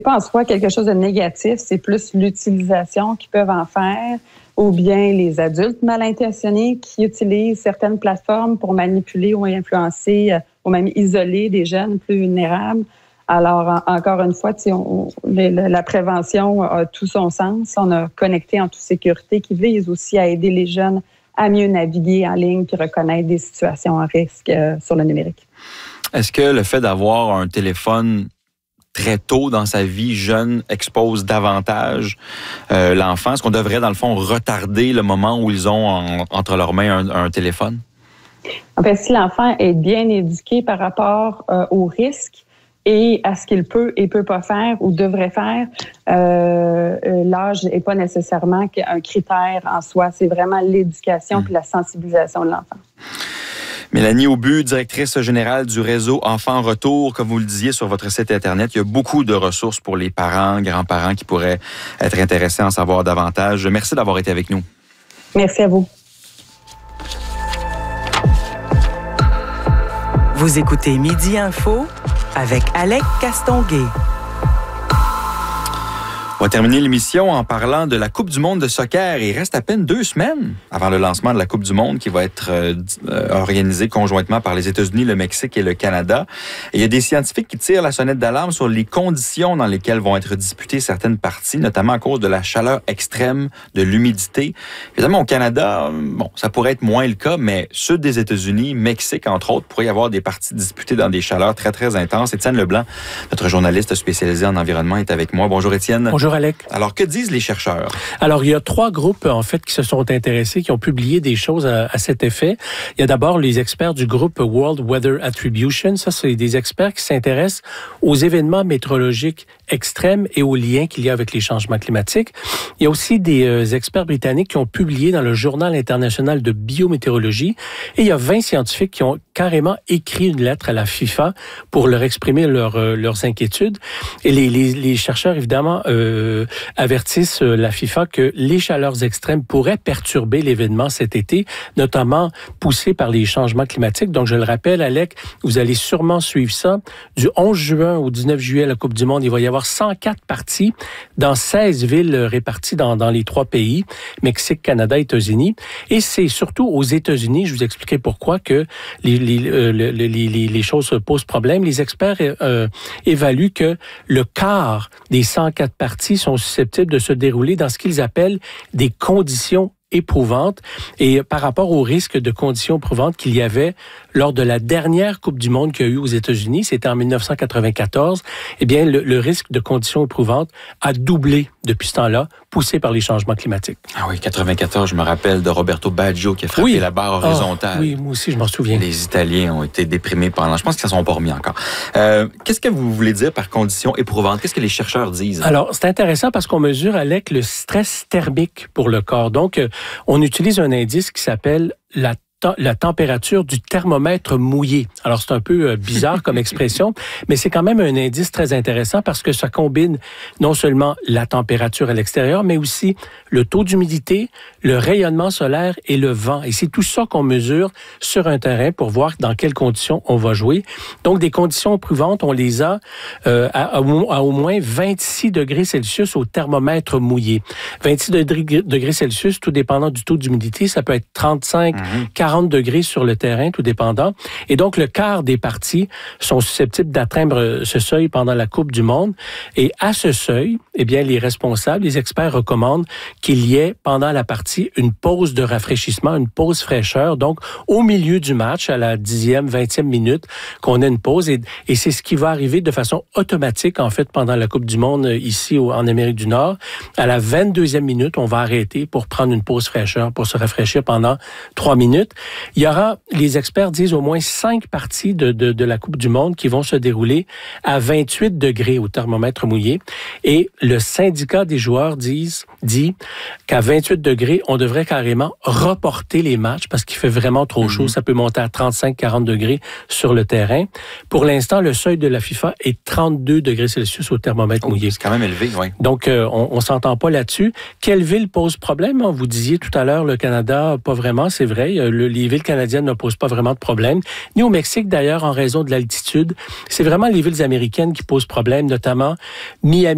pas en soi quelque chose de négatif, c'est plus l'utilisation qu'ils peuvent en faire ou bien les adultes mal intentionnés qui utilisent certaines plateformes pour manipuler ou influencer ou même isoler des jeunes plus vulnérables. Alors, encore une fois, la prévention a tout son sens. On a Connecté en toute sécurité qui vise aussi à aider les jeunes à mieux naviguer en ligne puis reconnaître des situations à risque sur le numérique. Est-ce que le fait d'avoir un téléphone très tôt dans sa vie jeune expose davantage l'enfant? Est-ce qu'on devrait, dans le fond, retarder le moment où ils ont entre leurs mains un téléphone? En fait, si l'enfant est bien éduqué par rapport aux risques et à ce qu'il peut et peut pas faire ou devrait faire, l'âge n'est pas nécessairement un critère en soi. C'est vraiment l'éducation puis la sensibilisation de l'enfant. Mélanie Aubu, directrice générale du réseau Enfants Retour, comme vous le disiez sur votre site Internet, il y a beaucoup de ressources pour les parents, grands-parents qui pourraient être intéressés à en savoir davantage. Merci d'avoir été avec nous. Merci à vous. Vous écoutez Midi Info avec Alec Castonguay. On va terminer l'émission en parlant de la Coupe du monde de soccer. Il reste à peine 2 semaines avant le lancement de la Coupe du monde qui va être organisée conjointement par les États-Unis, le Mexique et le Canada. Et il y a des scientifiques qui tirent la sonnette d'alarme sur les conditions dans lesquelles vont être disputées certaines parties, notamment à cause de la chaleur extrême, de l'humidité. Évidemment, au Canada, ça pourrait être moins le cas, mais sud des États-Unis, Mexique, entre autres, pourrait y avoir des parties disputées dans des chaleurs très, très intenses. Étienne Leblanc, notre journaliste spécialisé en environnement, est avec moi. Bonjour Étienne. Bonjour Alec. Alors, que disent les chercheurs? Alors, il y a 3 groupes, en fait, qui se sont intéressés, qui ont publié des choses à cet effet. Il y a d'abord les experts du groupe World Weather Attribution. Ça, c'est des experts qui s'intéressent aux événements météorologiques extrêmes et aux liens qu'il y a avec les changements climatiques. Il y a aussi des experts britanniques qui ont publié dans le Journal international de biométéorologie. Et il y a 20 scientifiques qui ont carrément écrit une lettre à la FIFA pour leur exprimer leurs inquiétudes. Et les chercheurs, évidemment, avertissent la FIFA que les chaleurs extrêmes pourraient perturber l'événement cet été, notamment poussés par les changements climatiques. Donc, je le rappelle, Alec, vous allez sûrement suivre ça. Du 11 juin au 19 juillet, la Coupe du monde, il va y avoir 104 parties dans 16 villes réparties dans les 3 pays, Mexique, Canada, États-Unis. Et c'est surtout aux États-Unis, je vous expliquerai pourquoi, que les choses posent problème. Les experts évaluent que le quart des 104 parties sont susceptibles de se dérouler dans ce qu'ils appellent des conditions éprouvantes. Et par rapport au risque de conditions éprouvantes qu'il y avait lors de la dernière Coupe du monde qu'il y a eu aux États-Unis, c'était en 1994, eh bien, le risque de conditions éprouvantes a doublé depuis ce temps-là, poussé par les changements climatiques. Ah oui, 94, je me rappelle de Roberto Baggio qui a frappé la barre horizontale. Oui, moi aussi, je m'en souviens. Les Italiens ont été déprimés pendant... Je pense qu'ils ne sont pas remis encore. Qu'est-ce que vous voulez dire par conditions éprouvantes? Qu'est-ce que les chercheurs disent? Alors, c'est intéressant parce qu'on mesure, Alec, le stress thermique pour le corps. Donc, on utilise un indice qui s'appelle la température du thermomètre mouillé. Alors, c'est un peu bizarre comme expression, mais c'est quand même un indice très intéressant parce que ça combine non seulement la température à l'extérieur, mais aussi le taux d'humidité, le rayonnement solaire et le vent. Et c'est tout ça qu'on mesure sur un terrain pour voir dans quelles conditions on va jouer. Donc, des conditions éprouvantes, on les a à au moins 26 degrés Celsius au thermomètre mouillé. 26 degrés Celsius, tout dépendant du taux d'humidité, ça peut être 35, 40 degrés sur le terrain, tout dépendant. Et donc, le quart des parties sont susceptibles d'atteindre ce seuil pendant la Coupe du monde. Et à ce seuil, eh bien, les responsables, les experts recommandent qu'il y ait, pendant la partie, une pause de rafraîchissement, une pause fraîcheur. Donc, au milieu du match, à la 10e, 20e minute, qu'on ait une pause. Et c'est ce qui va arriver de façon automatique, en fait, pendant la Coupe du monde ici en Amérique du Nord. À la 22e minute, on va arrêter pour prendre une pause fraîcheur, pour se rafraîchir pendant 3 minutes. Il y aura, les experts disent, au moins 5 parties de la Coupe du monde qui vont se dérouler à 28 degrés au thermomètre mouillé. Et le syndicat des joueurs dit qu'à 28 degrés, on devrait carrément reporter les matchs parce qu'il fait vraiment trop chaud. Ça peut monter à 35-40 degrés sur le terrain. Pour l'instant, le seuil de la FIFA est 32 degrés Celsius au thermomètre mouillé. C'est quand même élevé, oui. Donc, on ne s'entend pas là-dessus. Quelle ville pose problème? Vous disiez tout à l'heure, le Canada, pas vraiment, c'est vrai. Les villes canadiennes ne posent pas vraiment de problème. Ni au Mexique, d'ailleurs, en raison de l'altitude. C'est vraiment les villes américaines qui posent problème, notamment Miami.